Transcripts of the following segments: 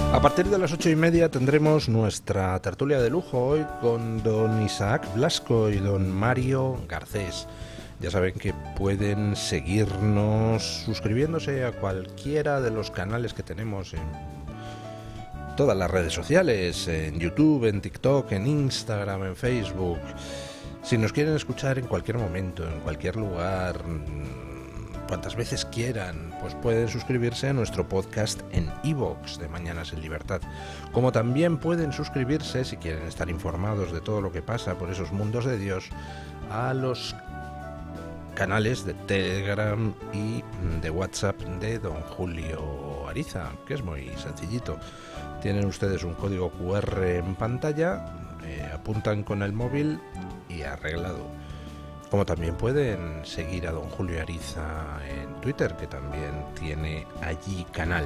A partir de las 8:30 tendremos nuestra tertulia de lujo hoy con don Isaac Blasco y don Mario Garcés. Ya saben que pueden seguirnos suscribiéndose a cualquiera de los canales que tenemos en todas las redes sociales, en YouTube, en TikTok, en Instagram, en Facebook. Si nos quieren escuchar en cualquier momento, en cualquier lugar, cuantas veces quieran, pues pueden suscribirse a nuestro podcast en iVoox de Mañanas en Libertad. Como también pueden suscribirse, si quieren estar informados de todo lo que pasa por esos mundos de Dios, a los canales de Telegram y de WhatsApp de don Julio Ariza, que es muy sencillito. Tienen ustedes un código QR en pantalla, apuntan con el móvil y arreglado. Como también pueden seguir a don Julio Ariza en Twitter, que también tiene allí canal.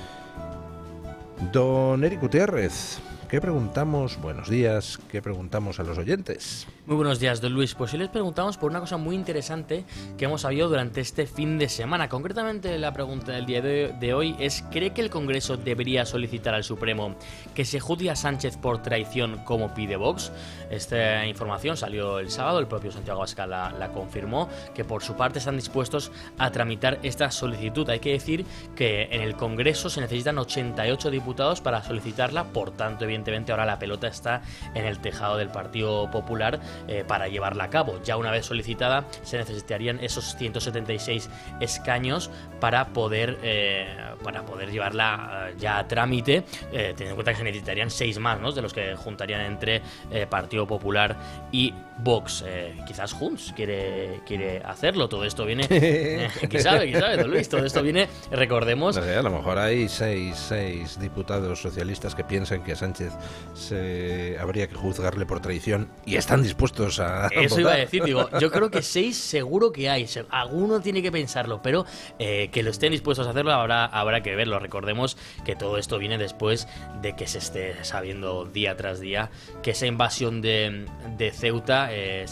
Don Eric Gutiérrez, ¿qué preguntamos? Buenos días, ¿qué preguntamos a los oyentes? Muy buenos días, don Luis. Pues hoy les preguntamos por una cosa muy interesante que hemos sabido durante este fin de semana. Concretamente, la pregunta del día de hoy es: ¿cree que el Congreso debería solicitar al Supremo que se juzgue a Sánchez por traición como pide Vox? Esta información salió el sábado, el propio Santiago Abascal la confirmó, que por su parte están dispuestos a tramitar esta solicitud. Hay que decir que en el Congreso se necesitan 88 diputados para solicitarla, por tanto, evidentemente, ahora la pelota está en el tejado del Partido Popular para llevarla a cabo. Ya una vez solicitada, se necesitarían esos 176 escaños para poder llevarla ya a trámite, teniendo en cuenta que se necesitarían 6 más, ¿no?, de los que juntarían entre Partido Popular y Vox. Quizás Junts quiere hacerlo. Todo esto viene... ¿Quién sabe, don Luis? Todo esto viene, recordemos... No sé, a lo mejor hay seis diputados socialistas que piensan que a Sánchez habría que juzgarle por traición y están dispuestos a Eso votar. iba a decir, digo, yo creo que 6 seguro que hay. Alguno tiene que pensarlo, pero que lo estén dispuestos a hacerlo habrá que verlo. Recordemos que todo esto viene después de que se esté sabiendo día tras día que esa invasión de Ceuta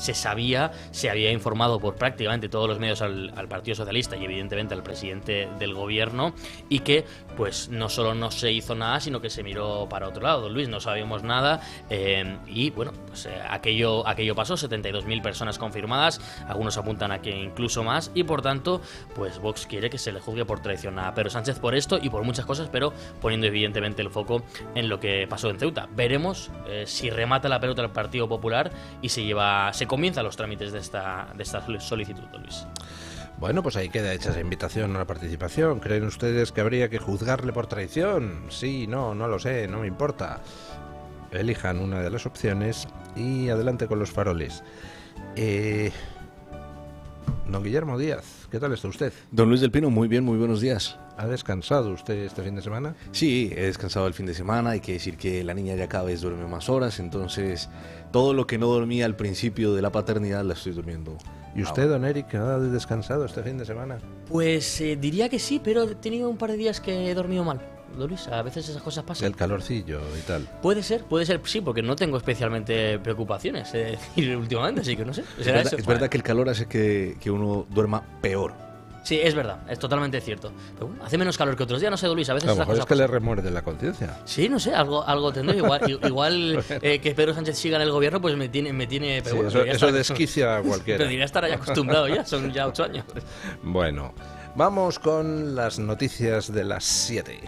se había informado por prácticamente todos los medios al Partido Socialista y evidentemente al presidente del gobierno, y que pues no solo no se hizo nada, sino que se miró para otro lado. Luis, no sabíamos nada, y bueno, pues aquello pasó. 72.000 personas confirmadas, algunos apuntan a que incluso más, y por tanto pues Vox quiere que se le juzgue por traición a Pedro Sánchez por esto y por muchas cosas, pero poniendo evidentemente el foco en lo que pasó en Ceuta. Veremos si remata la pelota el Partido Popular y se comienzan los trámites de esta solicitud, Luis. Bueno, pues ahí queda hecha esa invitación a la participación. ¿Creen ustedes que habría que juzgarle por traición? Sí, no lo sé, no me importa. Elijan una de las opciones y adelante con los faroles. Don Guillermo Díaz, ¿qué tal está usted? Don Luis del Pino, muy bien, muy buenos días. ¿Ha descansado usted este fin de semana? Sí, he descansado el fin de semana. Hay que decir que la niña ya cada vez duerme más horas, entonces todo lo que no dormía al principio de la paternidad la estoy durmiendo. ¿Y usted, don Eric, ha descansado este fin de semana? Pues diría que sí, pero he tenido un par de días que he dormido mal, Luis. A veces esas cosas pasan. El calorcillo y tal. Puede ser, sí, porque no tengo especialmente preocupaciones últimamente, así que no sé. Es verdad que el calor hace que uno duerma peor. Sí, es verdad, es totalmente cierto. Pero bueno, hace menos calor que otros días, no sé, Luis, a veces A lo estas mejor cosas es que pasan. le remuerde la conciencia. Sí, no sé, algo tendré. Igual que Pedro Sánchez siga en el gobierno, pues me tiene pero Sí, bueno, eso desquicia a cualquiera. Pero diría estar ya acostumbrado ya, son ya 8 años. Bueno, vamos con las noticias de las 7.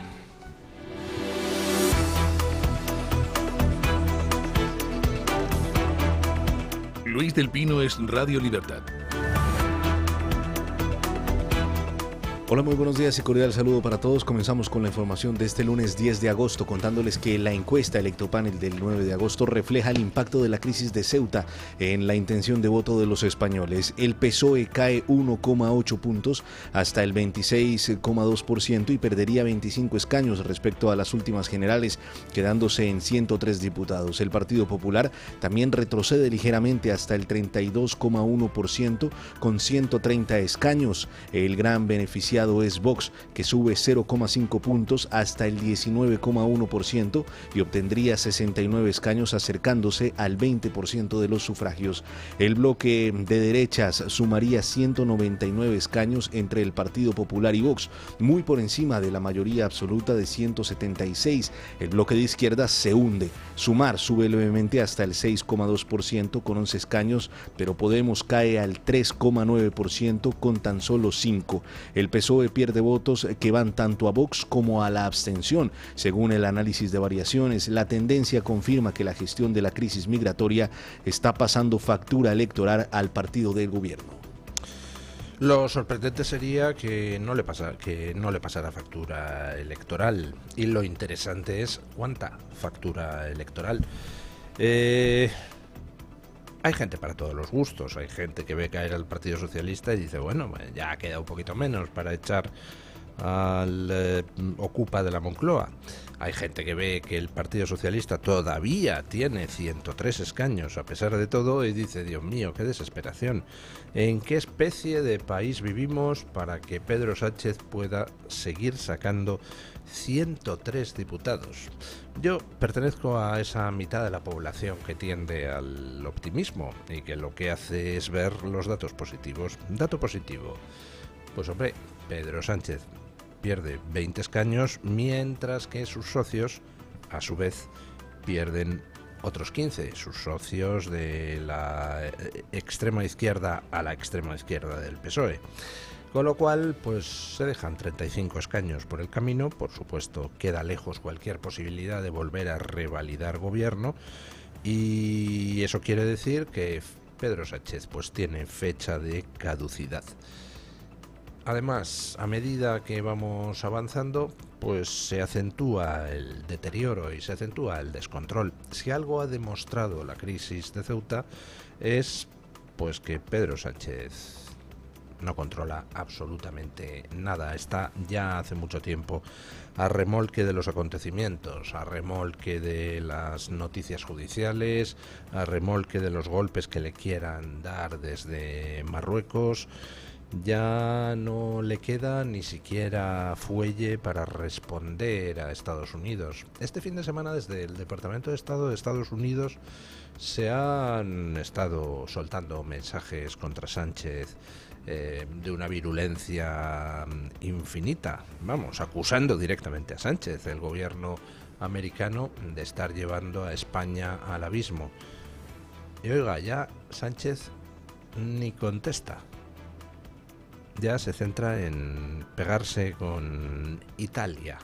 Luis del Pino es Radio Libertad. Hola, muy buenos días y cordial saludo para todos. Comenzamos con la información de este lunes 10 de agosto, contándoles que la encuesta Electopanel del 9 de agosto refleja el impacto de la crisis de Ceuta en la intención de voto de los españoles. El PSOE cae 1,8 puntos hasta el 26,2% y perdería 25 escaños respecto a las últimas generales, quedándose en 103 diputados. El Partido Popular también retrocede ligeramente hasta el 32,1% con 130 escaños. El gran beneficiario beneficiado es Vox, que sube 0,5 puntos hasta el 19,1% y obtendría 69 escaños, acercándose al 20% de los sufragios. El bloque de derechas sumaría 199 escaños entre el Partido Popular y Vox, muy por encima de la mayoría absoluta de 176. El bloque de izquierdas se hunde. Sumar sube levemente hasta el 6,2% con 11 escaños, pero Podemos cae al 3,9% con tan solo 5. El PSOE pierde votos que van tanto a Vox como a la abstención. Según el análisis de variaciones, la tendencia confirma que la gestión de la crisis migratoria está pasando factura electoral al partido del gobierno. Lo sorprendente sería que no le pasara factura electoral, y lo interesante es cuánta factura electoral. Hay gente para todos los gustos. Hay gente que ve caer al Partido Socialista y dice, bueno, ya queda un poquito menos para echar al Ocupa de la Moncloa. Hay gente que ve que el Partido Socialista todavía tiene 103 escaños a pesar de todo y dice, Dios mío, qué desesperación. ¿En qué especie de país vivimos para que Pedro Sánchez pueda seguir sacando 103 diputados? Yo pertenezco a esa mitad de la población que tiende al optimismo y que lo que hace es ver los datos positivos. Dato positivo, pues hombre, Pedro Sánchez pierde 20 escaños, mientras que sus socios, a su vez, pierden otros 15. Sus socios de la extrema izquierda a la extrema izquierda del PSOE. Con lo cual, pues se dejan 35 escaños por el camino. Por supuesto, queda lejos cualquier posibilidad de volver a revalidar gobierno. Y eso quiere decir que Pedro Sánchez pues tiene fecha de caducidad. Además, a medida que vamos avanzando, pues se acentúa el deterioro y se acentúa el descontrol. Si algo ha demostrado la crisis de Ceuta es pues que Pedro Sánchez no controla absolutamente nada. Está ya hace mucho tiempo a remolque de los acontecimientos, a remolque de las noticias judiciales, a remolque de los golpes que le quieran dar desde Marruecos. Ya no le queda ni siquiera fuelle para responder a Estados Unidos. Este fin de semana, desde el Departamento de Estado de Estados Unidos, se han estado soltando mensajes contra Sánchez de una virulencia infinita. Vamos, acusando directamente a Sánchez, el gobierno americano, de estar llevando a España al abismo. Y oiga, ya Sánchez ni contesta. Ya se centra en pegarse con Italia.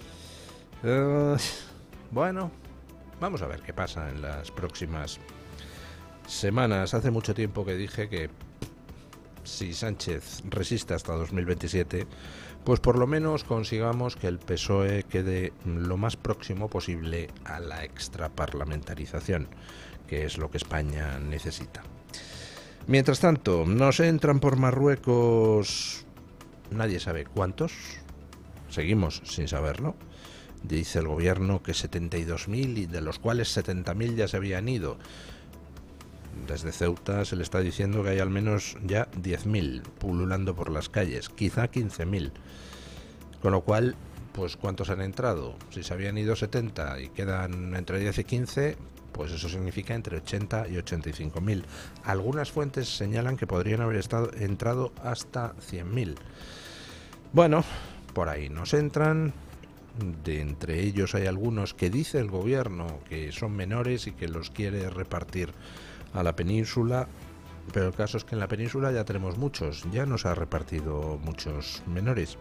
Bueno, vamos a ver qué pasa en las próximas semanas. Hace mucho tiempo que dije que si Sánchez resiste hasta 2027, pues por lo menos consigamos que el PSOE quede lo más próximo posible a la extraparlamentarización, que es lo que España necesita. Mientras tanto, nos entran por Marruecos, nadie sabe cuántos, seguimos sin saberlo. Dice el gobierno que 72.000 y de los cuales 70.000 ya se habían ido. Desde Ceuta se le está diciendo que hay al menos ya 10.000 pululando por las calles, quizá 15.000. Con lo cual, pues ¿cuántos han entrado? Si se habían ido 70 y quedan entre 10 y 15... pues eso significa entre 80 y 85.000. Algunas fuentes señalan que podrían haber entrado hasta 100.000. Bueno, por ahí nos entran. De entre ellos hay algunos que dice el gobierno que son menores y que los quiere repartir a la península. Pero el caso es que en la península ya tenemos muchos. Ya nos ha repartido muchos menores.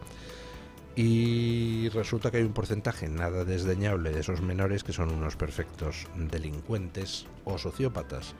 Y resulta que hay un porcentaje nada desdeñable de esos menores que son unos perfectos delincuentes o sociópatas.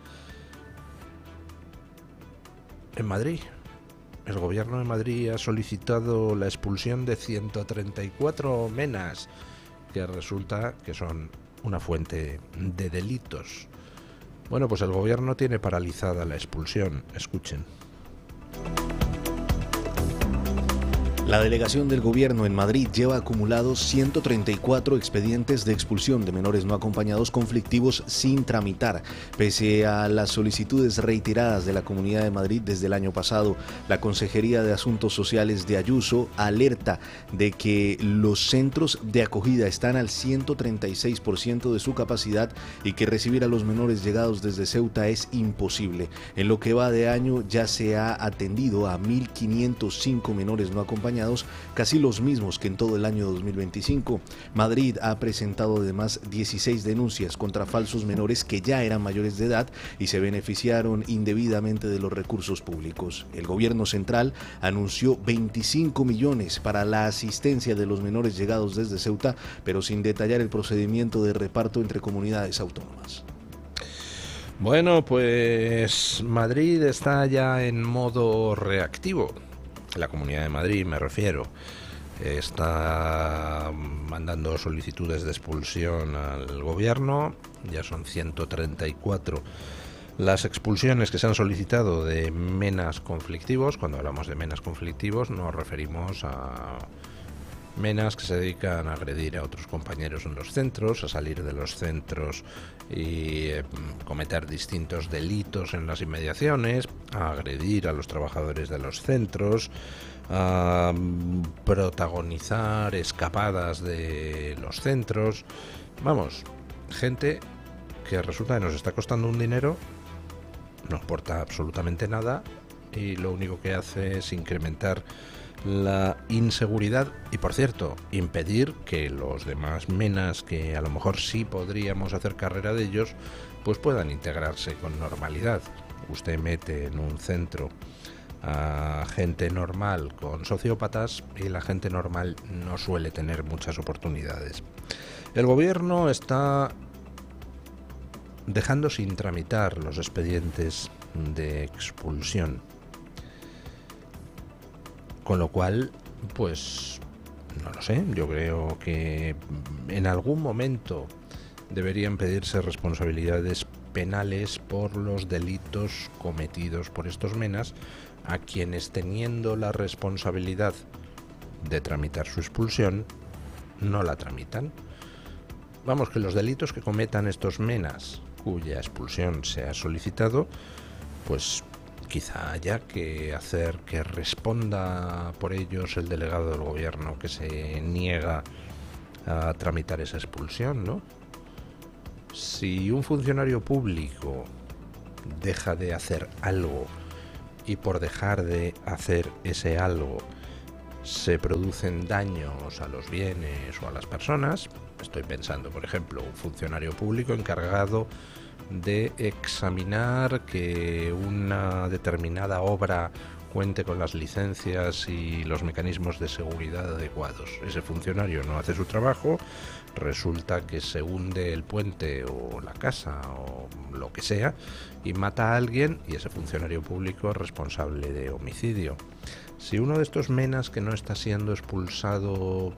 En Madrid, el gobierno de Madrid ha solicitado la expulsión de 134 menas, que resulta que son una fuente de delitos. Bueno, pues el gobierno tiene paralizada la expulsión. Escuchen. La delegación del gobierno en Madrid lleva acumulados 134 expedientes de expulsión de menores no acompañados conflictivos sin tramitar. Pese a las solicitudes reiteradas de la Comunidad de Madrid desde el año pasado, la Consejería de Asuntos Sociales de Ayuso alerta de que los centros de acogida están al 136% de su capacidad y que recibir a los menores llegados desde Ceuta es imposible. En lo que va de año ya se ha atendido a 1.505 menores no acompañados, casi los mismos que en todo el año 2025. Madrid ha presentado además 16 denuncias contra falsos menores que ya eran mayores de edad y se beneficiaron indebidamente de los recursos públicos. El gobierno central anunció 25 millones para la asistencia de los menores llegados desde Ceuta, pero sin detallar el procedimiento de reparto entre comunidades autónomas. Bueno, pues Madrid está ya en modo reactivo. La Comunidad de Madrid, me refiero, está mandando solicitudes de expulsión al gobierno. Ya son 134 las expulsiones que se han solicitado de menas conflictivos. Cuando hablamos de menas conflictivos nos referimos a menas que se dedican a agredir a otros compañeros en los centros, a salir de los centros y cometer distintos delitos en las inmediaciones, a agredir a los trabajadores de los centros, a protagonizar escapadas de los centros. Vamos, gente que resulta que nos está costando un dinero, no aporta absolutamente nada y lo único que hace es incrementar la inseguridad y, por cierto, impedir que los demás menas, que a lo mejor sí podríamos hacer carrera de ellos, pues puedan integrarse con normalidad. Usted mete en un centro a gente normal con sociópatas y la gente normal no suele tener muchas oportunidades. El gobierno está dejando sin tramitar los expedientes de expulsión, con lo cual, pues, no lo sé, yo creo que en algún momento deberían pedirse responsabilidades penales por los delitos cometidos por estos menas, a quienes, teniendo la responsabilidad de tramitar su expulsión, no la tramitan. Vamos, que los delitos que cometan estos menas, cuya expulsión se ha solicitado, pues quizá haya que hacer que responda por ellos el delegado del gobierno que se niega a tramitar esa expulsión, ¿no? Si un funcionario público deja de hacer algo y por dejar de hacer ese algo se producen daños a los bienes o a las personas, estoy pensando, por ejemplo, un funcionario público encargado de examinar que una determinada obra cuente con las licencias y los mecanismos de seguridad adecuados. Ese funcionario no hace su trabajo, resulta que se hunde el puente o la casa o lo que sea y mata a alguien, y ese funcionario público es responsable de homicidio. Si uno de estos menas que no está siendo expulsado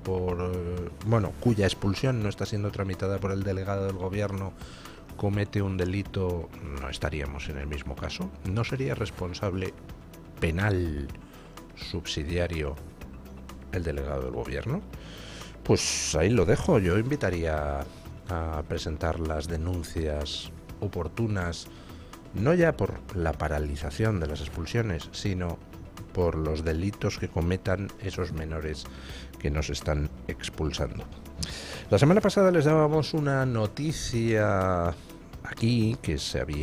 cuya expulsión no está siendo tramitada por el delegado del gobierno, comete un delito, ¿no estaríamos en el mismo caso? ¿No sería responsable penal subsidiario el delegado del gobierno? Pues ahí lo dejo. Yo invitaría a presentar las denuncias oportunas, no ya por la paralización de las expulsiones, sino por los delitos que cometan esos menores que nos están expulsando. La semana pasada les dábamos una noticia aquí que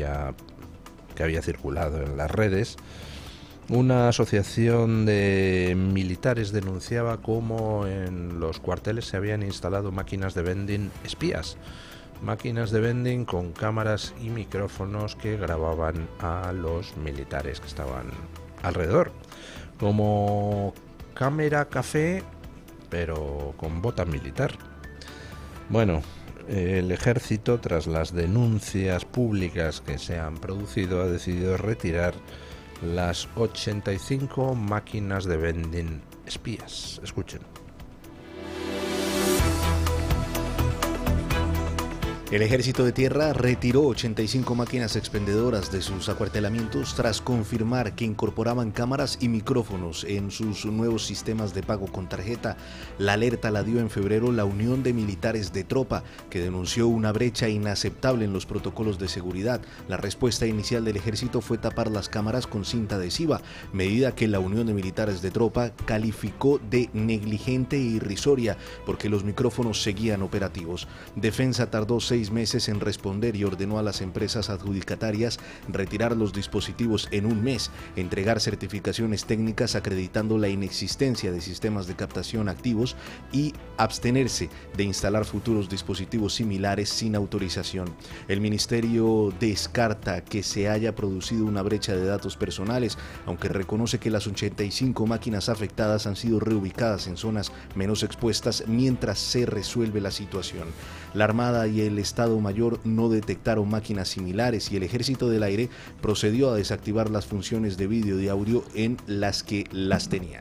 había circulado en las redes. Una asociación de militares denunciaba cómo en los cuarteles se habían instalado máquinas de vending espías, máquinas de vending con cámaras y micrófonos que grababan a los militares que estaban alrededor, como cámara café, pero con bota militar. Bueno, el ejército, tras las denuncias públicas que se han producido, ha decidido retirar las 85 máquinas de vending espías. Escuchen. El Ejército de Tierra retiró 85 máquinas expendedoras de sus acuartelamientos tras confirmar que incorporaban cámaras y micrófonos en sus nuevos sistemas de pago con tarjeta. La alerta la dio en febrero la Unión de Militares de Tropa, que denunció una brecha inaceptable en los protocolos de seguridad. La respuesta inicial del Ejército fue tapar las cámaras con cinta adhesiva, medida que la Unión de Militares de Tropa calificó de negligente e irrisoria porque los micrófonos seguían operativos. Defensa tardó 6 meses en responder y ordenó a las empresas adjudicatarias retirar los dispositivos en un mes, entregar certificaciones técnicas acreditando la inexistencia de sistemas de captación activos y abstenerse de instalar futuros dispositivos similares sin autorización. El ministerio descarta que se haya producido una brecha de datos personales, aunque reconoce que las 85 máquinas afectadas han sido reubicadas en zonas menos expuestas mientras se resuelve la situación. La Armada y el Estado Mayor no detectaron máquinas similares y el Ejército del Aire procedió a desactivar las funciones de vídeo y audio en las que las tenían.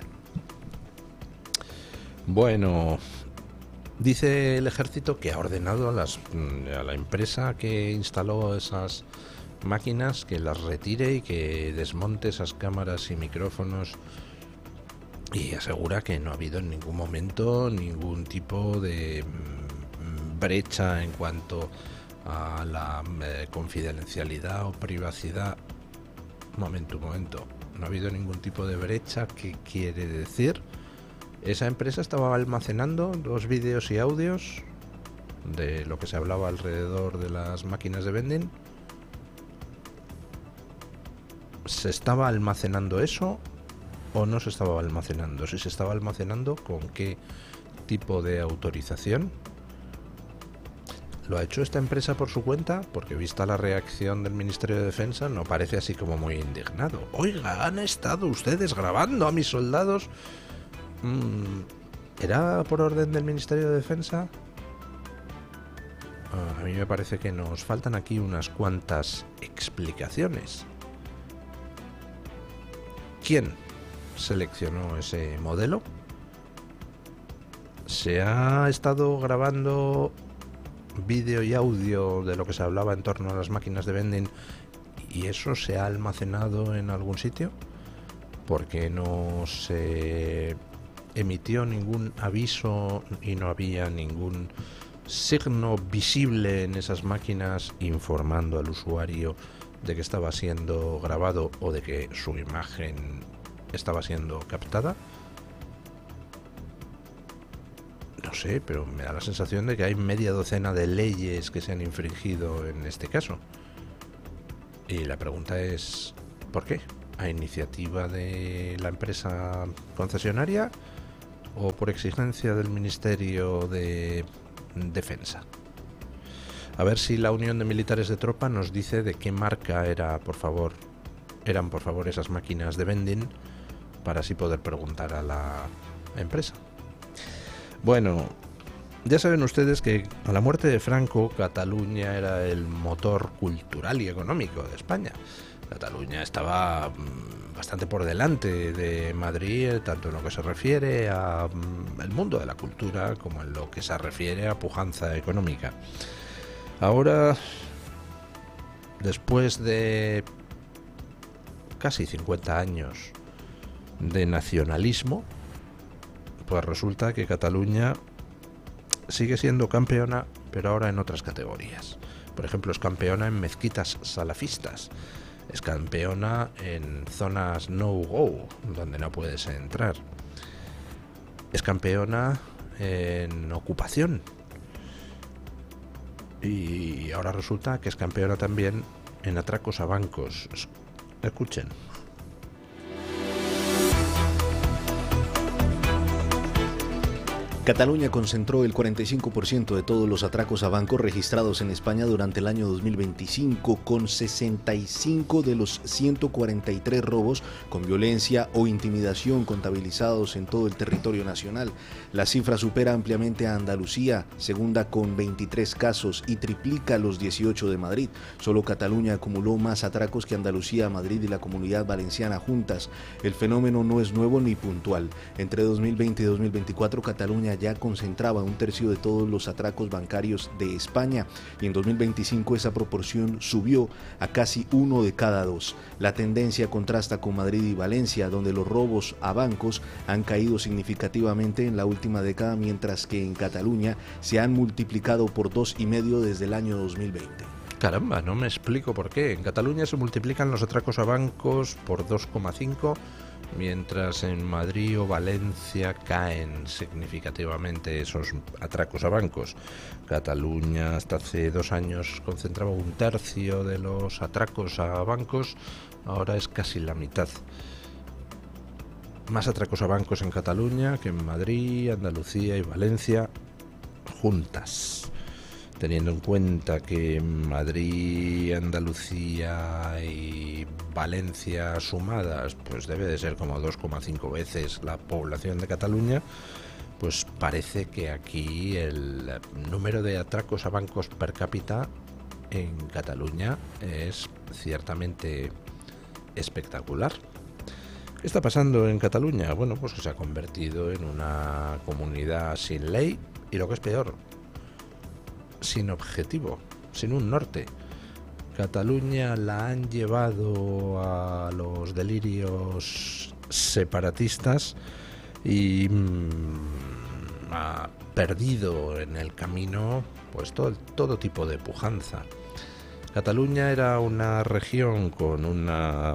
Bueno, dice el Ejército que ha ordenado a la empresa que instaló esas máquinas que las retire y que desmonte esas cámaras y micrófonos, y asegura que no ha habido en ningún momento ningún tipo de brecha en cuanto a la confidencialidad o privacidad. Un momento. No ha habido ningún tipo de brecha. ¿Qué quiere decir? Esa empresa estaba almacenando los vídeos y audios de lo que se hablaba alrededor de las máquinas de vending. ¿Se estaba almacenando eso o no se estaba almacenando? Si se estaba almacenando, ¿con qué tipo de autorización? ¿Lo ha hecho esta empresa por su cuenta? Porque vista la reacción del Ministerio de Defensa, no parece así como muy indignado. Oiga, ¿han estado ustedes grabando a mis soldados? ¿Era por orden del Ministerio de Defensa? A mí me parece que nos faltan aquí unas cuantas explicaciones. ¿Quién seleccionó ese modelo? ¿Se ha estado grabando vídeo y audio de lo que se hablaba en torno a las máquinas de vending y eso se ha almacenado en algún sitio? Porque no se emitió ningún aviso y no había ningún signo visible en esas máquinas informando al usuario de que estaba siendo grabado o de que su imagen estaba siendo captada. No sé, pero me da la sensación de que hay media docena de leyes que se han infringido en este caso. Y la pregunta es, ¿por qué? ¿A iniciativa de la empresa concesionaria o por exigencia del Ministerio de Defensa? A ver si la Unión de Militares de Tropa nos dice de qué marca eran por favor esas máquinas de vending, para así poder preguntar a la empresa. Bueno, ya saben ustedes que a la muerte de Franco, Cataluña era el motor cultural y económico de España. Cataluña estaba bastante por delante de Madrid, tanto en lo que se refiere al mundo de la cultura como en lo que se refiere a pujanza económica. Ahora, después de casi 50 años de nacionalismo, pues resulta que Cataluña sigue siendo campeona, pero ahora en otras categorías. Por ejemplo, es campeona en mezquitas salafistas, es campeona en zonas no-go, donde no puedes entrar, es campeona en ocupación, y ahora resulta que es campeona también en atracos a bancos. Escuchen. Cataluña concentró el 45% de todos los atracos a bancos registrados en España durante el año 2025, con 65 de los 143 robos con violencia o intimidación contabilizados en todo el territorio nacional. La cifra supera ampliamente a Andalucía, segunda con 23 casos, y triplica los 18 de Madrid. Solo Cataluña acumuló más atracos que Andalucía, Madrid y la Comunidad Valenciana juntas. El fenómeno no es nuevo ni puntual. Entre 2020 y 2024, Cataluña ya concentraba 1/3 de todos los atracos bancarios de España, y en 2025 esa proporción subió a casi 1 de cada 2. La tendencia contrasta con Madrid y Valencia, donde los robos a bancos han caído significativamente en la última década, mientras que en Cataluña se han multiplicado por 2,5 desde el año 2020. Caramba, no me explico por qué. En Cataluña se multiplican los atracos a bancos por 2,5, mientras en Madrid o Valencia caen significativamente esos atracos a bancos. Cataluña hasta hace 2 años concentraba 1/3 de los atracos a bancos, ahora es casi la mitad. Más atracos a bancos en Cataluña que en Madrid, Andalucía y Valencia juntas. Teniendo en cuenta que Madrid, Andalucía y Valencia sumadas, pues debe de ser como 2,5 veces la población de Cataluña, pues parece que aquí el número de atracos a bancos per cápita en Cataluña es ciertamente espectacular. ¿Qué está pasando en Cataluña? Bueno, pues que se ha convertido en una comunidad sin ley y, lo que es peor, sin objetivo, sin un norte. Cataluña la han llevado a los delirios separatistas y ha perdido en el camino pues todo tipo de pujanza. Cataluña era una región con una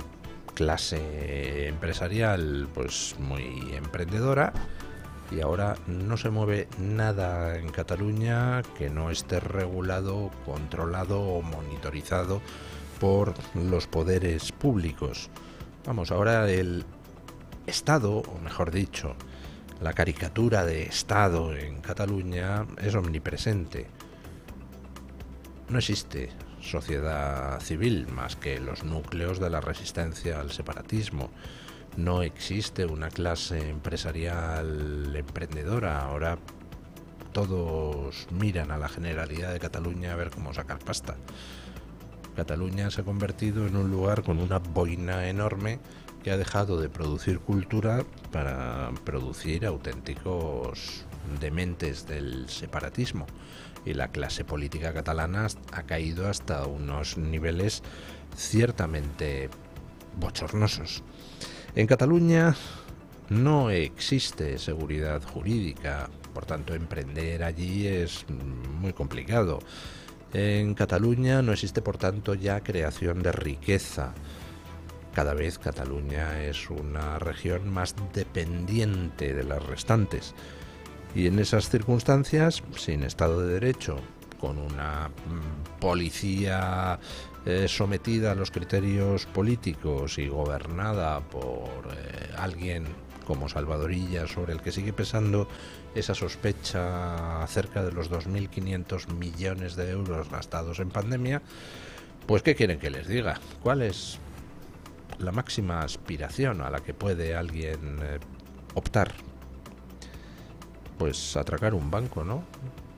clase empresarial pues muy emprendedora, y ahora no se mueve nada en Cataluña que no esté regulado, controlado o monitorizado por los poderes públicos. Vamos, ahora el Estado, o mejor dicho, la caricatura de Estado en Cataluña es omnipresente. No existe sociedad civil más que los núcleos de la resistencia al separatismo. No existe una clase empresarial emprendedora. Ahora todos miran a la Generalidad de Cataluña a ver cómo sacar pasta. Cataluña se ha convertido en un lugar con una boina enorme que ha dejado de producir cultura para producir auténticos dementes del separatismo, y la clase política catalana ha caído hasta unos niveles ciertamente bochornosos. En Cataluña no existe seguridad jurídica, por tanto emprender allí es muy complicado. En Cataluña no existe, por tanto, ya creación de riqueza. Cada vez Cataluña es una región más dependiente de las restantes. Y en esas circunstancias, sin Estado de Derecho, con una policía sometida a los criterios políticos y gobernada por alguien como Salvador Illa, sobre el que sigue pesando esa sospecha acerca de los 2.500 millones de euros gastados en pandemia, pues ¿qué quieren que les diga? ¿Cuál es la máxima aspiración a la que puede alguien optar? Pues atracar un banco, ¿no?